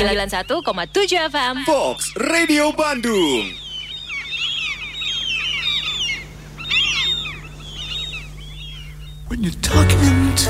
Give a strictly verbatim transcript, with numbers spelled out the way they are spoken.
sembilan puluh satu koma tujuh F M Fox Radio Bandung. When you're talking to